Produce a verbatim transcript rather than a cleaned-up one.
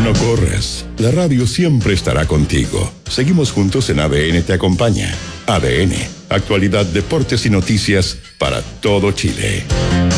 No corras, la radio siempre estará contigo. Seguimos juntos en A D N Te Acompaña. A D N, actualidad, deportes y noticias para todo Chile.